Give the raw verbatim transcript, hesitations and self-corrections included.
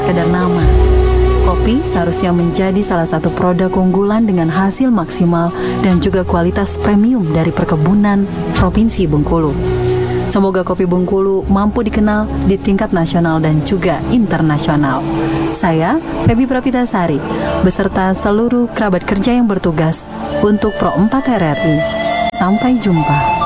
sekedar nama. Kopi seharusnya menjadi salah satu produk unggulan dengan hasil maksimal dan juga kualitas premium dari perkebunan Provinsi Bengkulu. Semoga kopi Bengkulu mampu dikenal di tingkat nasional dan juga internasional. Saya, Febi Prapitasari, beserta seluruh kerabat kerja yang bertugas untuk Pro empat R R I. Sampai jumpa.